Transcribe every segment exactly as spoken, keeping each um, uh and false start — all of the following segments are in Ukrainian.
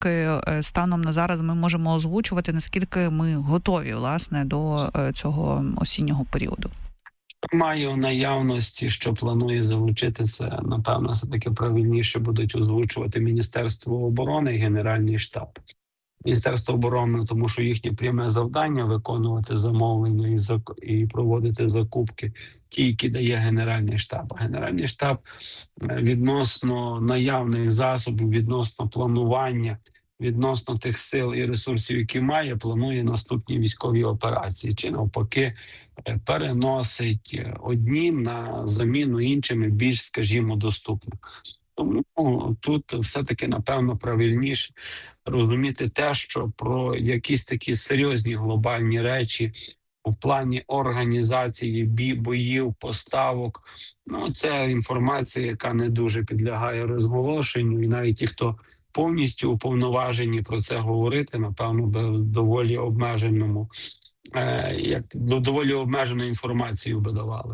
наскільки станом на зараз ми можемо озвучувати, наскільки ми готові, власне, до цього осіннього періоду? Маю наявності, що планує залучити це, напевно, все-таки правильніше будуть озвучувати Міністерство оборони і Генеральний штаб. Міністерство оборони, тому що їхнє пряме завдання виконувати замовлення і, зак... і проводити закупки, ті, які дає Генеральний штаб. А Генеральний штаб відносно наявних засобів, відносно планування, відносно тих сил і ресурсів, які має, планує наступні військові операції. Чи навпаки переносить одні на заміну іншими більш, скажімо, доступних. Тому тут все-таки, напевно, правильніше розуміти те, що про якісь такі серйозні глобальні речі у плані організації бій, боїв, поставок, ну, це інформація, яка не дуже підлягає розголошенню, і навіть ті, хто повністю уповноважені про це говорити, напевно, би доволі обмеженому, е, як доволі обмежену інформацію би давали.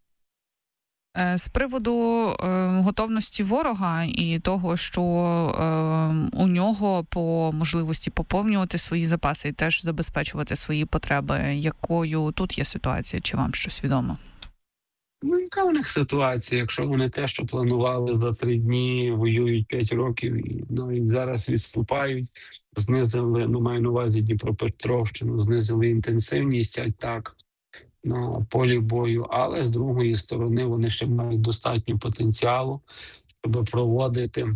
З приводу е, готовності ворога і того, що е, у нього по можливості поповнювати свої запаси і теж забезпечувати свої потреби, якою тут є ситуація? Чи вам щось відомо? Ну, яка у них ситуація, якщо вони те, що планували за три дні, воюють п'ять років і навіть зараз відступають, знизили, ну, маю на увазі Дніпропетровщину, знизили інтенсивність атак на полі бою, але з другої сторони вони ще мають достатньо потенціалу, щоб проводити,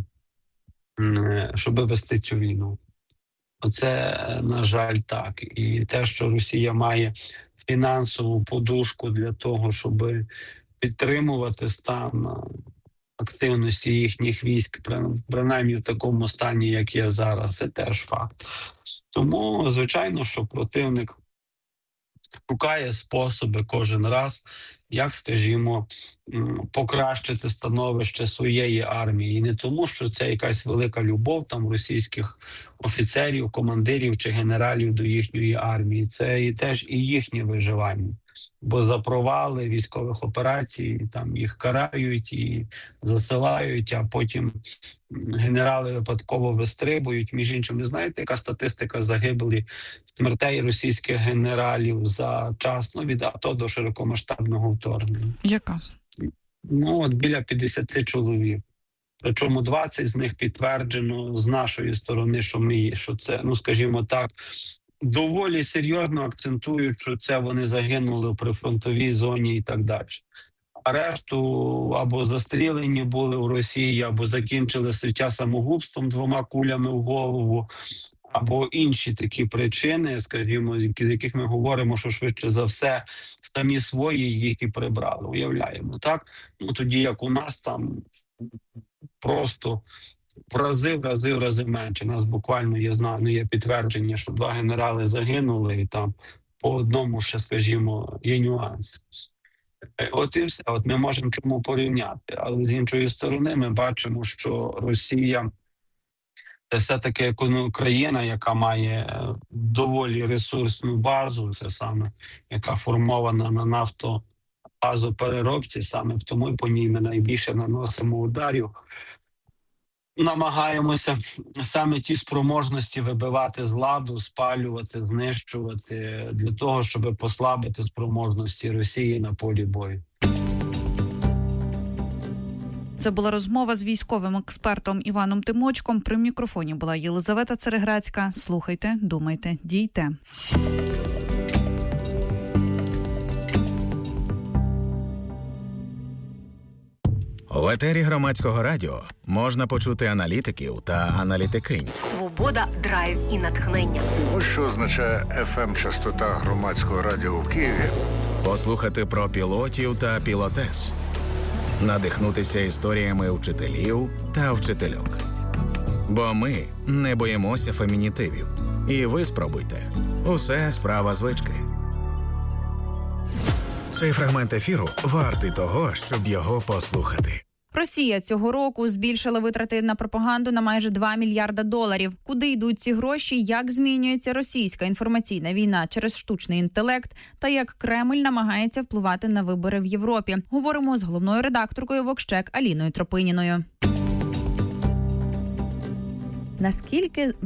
щоб вести цю війну. Оце, на жаль, так. І те, що Росія має фінансову подушку для того, щоб підтримувати стан активності їхніх військ, принаймні в такому стані, як є зараз, це теж факт. Тому, звичайно, що противник шукає способи кожен раз, як, скажімо, покращити становище своєї армії. І не тому, що це якась велика любов там російських офіцерів, командирів чи генералів до їхньої армії. Це і теж і їхнє виживання. Бо за провали військових операцій там їх карають і засилають, а потім генерали випадково вистрибують. Між іншим, не знаєте, яка статистика загибелі смертей російських генералів за час, ну, від АТО до широкомасштабного вторгнення? Яка? Ну, от біля п'ятдесят чоловік. Причому двадцять з них підтверджено з нашої сторони, що ми, що це, ну, скажімо так, доволі серйозно акцентують, що це вони загинули в прифронтовій зоні і так далі. А решту або застрілені були в Росії, або закінчили життя самогубством двома кулями в голову, або інші такі причини, скажімо, з яких ми говоримо, що швидше за все самі свої їх і прибрали. Уявляємо, так? Ну тоді як у нас там просто в рази, в рази, в рази менше. У нас буквально є, знаю, є підтвердження, що два генерали загинули, і там по одному ще, скажімо, є нюанси. От і все. От ми можемо чому порівняти. Але з іншої сторони ми бачимо, що Росія – це все-таки країна, яка має доволі ресурсну базу, це саме, яка формована на нафтобазопереробці, саме тому і по ній ми найбільше наносимо ударів. Намагаємося саме ті спроможності вибивати з ладу, спалювати, знищувати, для того, щоб послабити спроможності Росії на полі бою. Це була розмова з військовим експертом Іваном Тимочком. При мікрофоні була Єлизавета Цереграцька. Слухайте, думайте, дійте. В етері Громадського радіо можна почути аналітиків та аналітикинь. Свобода, драйв і натхнення. Ось що означає еф ем-частота Громадського радіо в Києві. Послухати про пілотів та пілотес. Надихнутися історіями вчителів та вчительок. Бо ми не боїмося фемінітивів. І ви спробуйте. Усе справа звички. Цей фрагмент ефіру вартий того, щоб його послухати. Росія цього року збільшила витрати на пропаганду на майже два мільярда доларів. Куди йдуть ці гроші, як змінюється російська інформаційна війна через штучний інтелект та як Кремль намагається впливати на вибори в Європі. Говоримо з головною редакторкою Вокщек Аліною Тропиніною. Наскільки